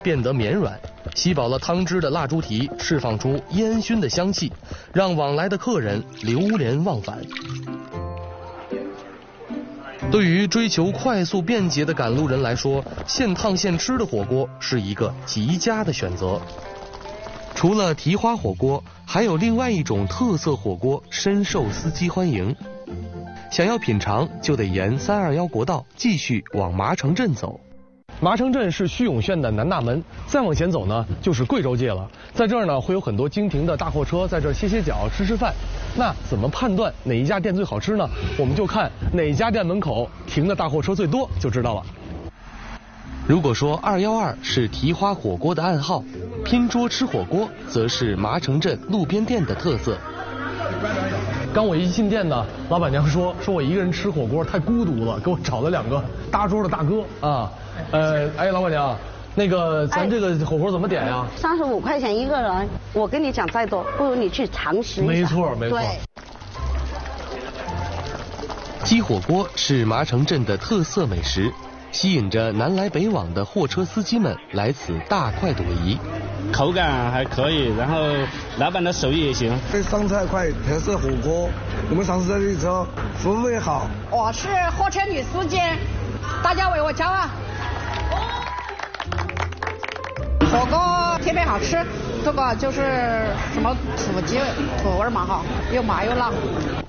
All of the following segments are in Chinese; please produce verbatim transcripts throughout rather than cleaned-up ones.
变得绵软，吸饱了汤汁的蜡猪蹄释放出烟熏的香气，让往来的客人流连忘返。对于追求快速便捷的赶路人来说，现烫现吃的火锅是一个极佳的选择。除了蹄花火锅，还有另外一种特色火锅深受司机欢迎。想要品尝，就得沿三二幺国道继续往麻城镇走。麻城镇是叙永县的南大门，再往前走呢，就是贵州界了。在这儿呢，会有很多经停的大货车在这儿歇歇脚、吃吃饭。那怎么判断哪一家店最好吃呢？我们就看哪家店门口停的大货车最多就知道了。如果说二幺二是蹄花火锅的暗号，拼桌吃火锅则是麻城镇路边店的特色。刚我一进店呢，老板娘说说我一个人吃火锅太孤独了，给我找了两个搭桌的大哥啊。呃，哎，老板娘，那个咱这个火锅怎么点呀？ 三十五块钱一个人，我跟你讲再多，不如你去尝试一下。 没错，没错。 对。 鸡火锅是麻城镇的特色美食，吸引着南来北往的货车司机们来此大快朵颐。 口感还可以，然后老板的手艺也行。 这上菜快，特色火锅。我们上次在这里吃，服务也好。 我是货车女司机，大家为我骄傲。火锅特别好吃，这个就是什么土鸡土味嘛哈，又麻又辣。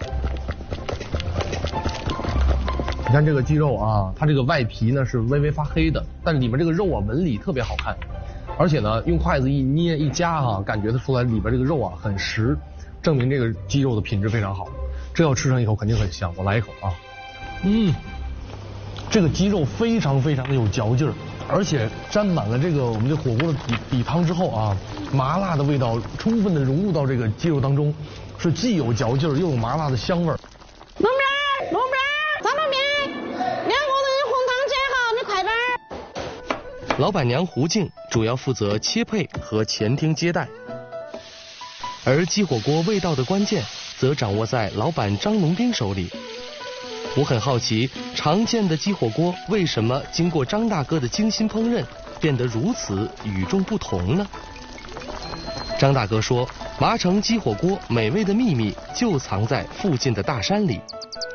你看这个鸡肉啊，它这个外皮呢是微微发黑的，但里面这个肉啊纹理特别好看，而且呢用筷子一捏一夹哈、啊，感觉得出来里边这个肉啊很实，证明这个鸡肉的品质非常好。这要吃上一口肯定很香，我来一口啊。嗯，这个鸡肉非常非常的有嚼劲儿，而且沾满了这个我们这火锅的底底汤之后啊，麻辣的味道充分的融入到这个鸡肉当中，是既有嚼劲儿又有麻辣的香味儿。 龙边，龙边，咱们面，两个人红汤煎好，你快点儿。 老板娘胡静主要负责切配和前厅接待，而鸡火锅味道的关键则掌握在老板张龙斌手里。我很好奇，常见的鸡火锅为什么经过张大哥的精心烹饪，变得如此与众不同呢？张大哥说，麻城鸡火锅美味的秘密就藏在附近的大山里。